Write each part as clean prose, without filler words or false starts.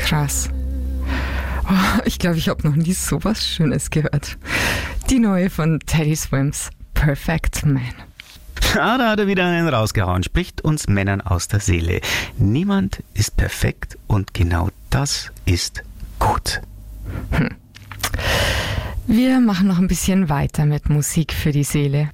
Krass. Oh, ich glaube, ich habe noch nie so was Schönes gehört. Die neue von Teddy Swims, Perfect Man. Ja, da hat er wieder einen rausgehauen, spricht uns Männern aus der Seele. Niemand ist perfekt und genau das ist gut. Wir machen noch ein bisschen weiter mit Musik für die Seele.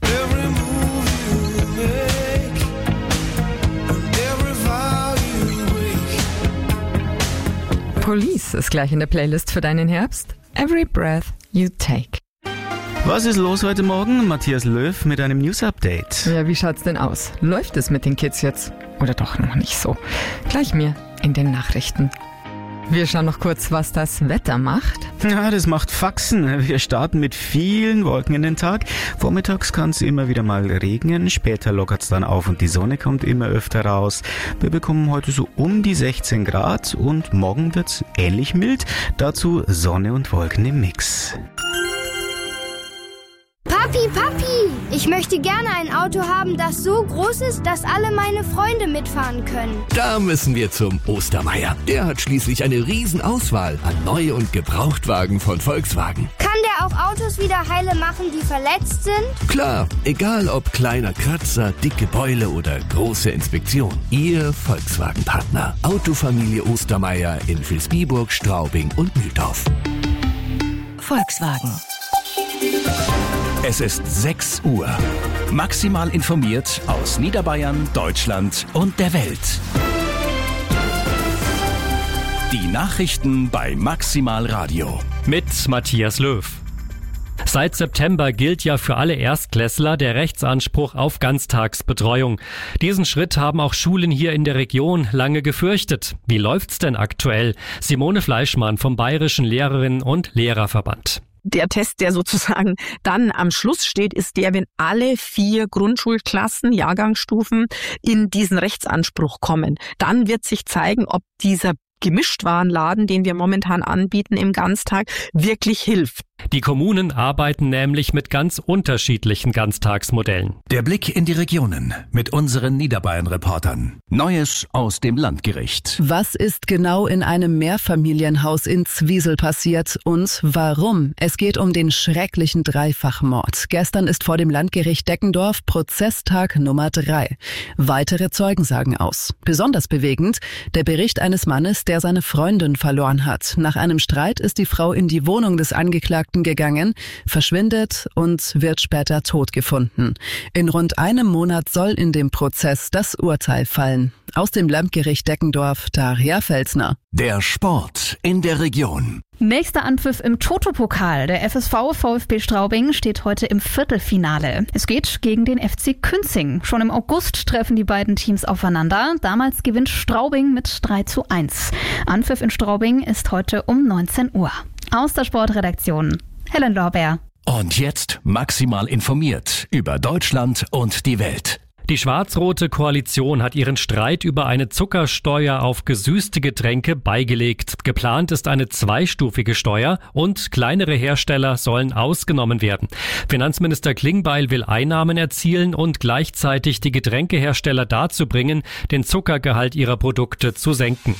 Police ist gleich in der Playlist für deinen Herbst. Every Breath You Take. Was ist los heute Morgen? Matthias Löw mit einem News-Update. Ja, wie schaut's denn aus? Läuft es mit den Kids jetzt? Oder doch noch nicht so? Gleich mehr in den Nachrichten. Wir schauen noch kurz, was das Wetter macht. Ja, das macht Faxen. Wir starten mit vielen Wolken in den Tag. Vormittags kann es immer wieder mal regnen. Später lockert es dann auf und die Sonne kommt immer öfter raus. Wir bekommen heute so um die 16 Grad und morgen wird es ähnlich mild. Dazu Sonne und Wolken im Mix. Papi, ich möchte gerne ein Auto haben, das so groß ist, dass alle meine Freunde mitfahren können. Da müssen wir zum Ostermeier. Der hat schließlich eine Riesenauswahl an Neu- und Gebrauchtwagen von Volkswagen. Kann der auch Autos wieder heile machen, die verletzt sind? Klar, egal ob kleiner Kratzer, dicke Beule oder große Inspektion. Ihr Volkswagen-Partner. Autofamilie Ostermeier in Vilsbiburg, Straubing und Mühldorf. Volkswagen. Es ist 6 Uhr. Maximal informiert aus Niederbayern, Deutschland und der Welt. Die Nachrichten bei Maximal Radio. Mit Matthias Löw. Seit September gilt ja für alle Erstklässler der Rechtsanspruch auf Ganztagsbetreuung. Diesen Schritt haben auch Schulen hier in der Region lange gefürchtet. Wie läuft's denn aktuell? Simone Fleischmann vom Bayerischen Lehrerinnen- und Lehrerverband. Der Test, der sozusagen dann am Schluss steht, ist der, wenn alle 4 Grundschulklassen, Jahrgangsstufen in diesen Rechtsanspruch kommen. Dann wird sich zeigen, ob dieser Gemischtwarenladen, den wir momentan anbieten im Ganztag, wirklich hilft. Die Kommunen arbeiten nämlich mit ganz unterschiedlichen Ganztagsmodellen. Der Blick in die Regionen mit unseren Niederbayern-Reportern. Neues aus dem Landgericht. Was ist genau in einem Mehrfamilienhaus in Zwiesel passiert und warum? Es geht um den schrecklichen Dreifachmord. Gestern ist vor dem Landgericht Deckendorf Prozesstag Nummer 3. Weitere Zeugen sagen aus. Besonders bewegend der Bericht eines Mannes, der seine Freundin verloren hat. Nach einem Streit ist die Frau in die Wohnung des Angeklagten gegangen, verschwindet und wird später tot gefunden. In rund einem Monat soll in dem Prozess das Urteil fallen. Aus dem Landgericht Deckendorf, Daria Felsner. Der Sport in der Region. Nächster Anpfiff im Toto-Pokal. Der FSV VfB Straubing steht heute im Viertelfinale. Es geht gegen den FC Künzing. Schon im August treffen die beiden Teams aufeinander. Damals gewinnt Straubing mit 3:1. Anpfiff in Straubing ist heute um 19 Uhr. Aus der Sportredaktion, Helen Lorbeer. Und jetzt maximal informiert über Deutschland und die Welt. Die schwarz-rote Koalition hat ihren Streit über eine Zuckersteuer auf gesüßte Getränke beigelegt. Geplant ist eine zweistufige Steuer und kleinere Hersteller sollen ausgenommen werden. Finanzminister Klingbeil will Einnahmen erzielen und gleichzeitig die Getränkehersteller dazu bringen, den Zuckergehalt ihrer Produkte zu senken.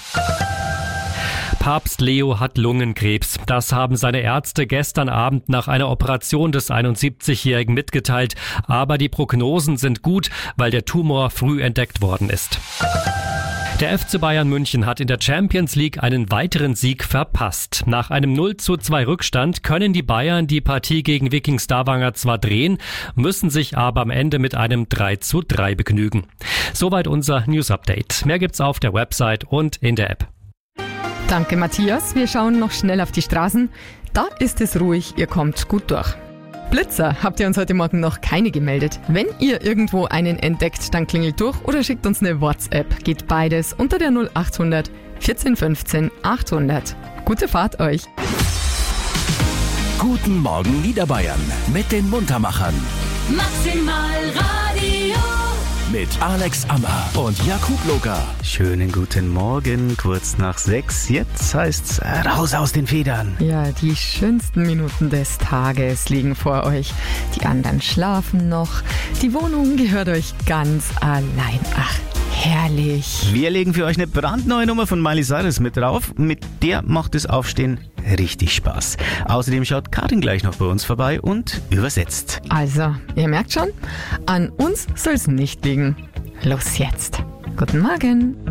Papst Leo hat Lungenkrebs. Das haben seine Ärzte gestern Abend nach einer Operation des 71-Jährigen mitgeteilt. Aber die Prognosen sind gut, weil der Tumor früh entdeckt worden ist. Der FC Bayern München hat in der Champions League einen weiteren Sieg verpasst. Nach einem 0:2 Rückstand können die Bayern die Partie gegen Viking Stavanger zwar drehen, müssen sich aber am Ende mit einem 3:3 begnügen. Soweit unser News-Update. Mehr gibt's auf der Website und in der App. Danke, Matthias. Wir schauen noch schnell auf die Straßen. Da ist es ruhig, ihr kommt gut durch. Blitzer habt ihr uns heute Morgen noch keine gemeldet. Wenn ihr irgendwo einen entdeckt, dann klingelt durch oder schickt uns eine WhatsApp. Geht beides unter der 0800 14 15 800. Gute Fahrt euch. Guten Morgen Niederbayern mit den Muntermachern. Maximal Radio. Mit Alex Ammer und Jakub Loka. Schönen guten Morgen, kurz nach 6. Jetzt heißt's raus aus den Federn. Ja, die schönsten Minuten des Tages liegen vor euch. Die anderen schlafen noch. Die Wohnung gehört euch ganz allein. Ach, Herrlich. Wir legen für euch eine brandneue Nummer von Miley Cyrus mit drauf. Mit der macht das Aufstehen richtig Spaß. Außerdem schaut Karin gleich noch bei uns vorbei und übersetzt. Also, ihr merkt schon, an uns soll es nicht liegen. Los jetzt. Guten Morgen.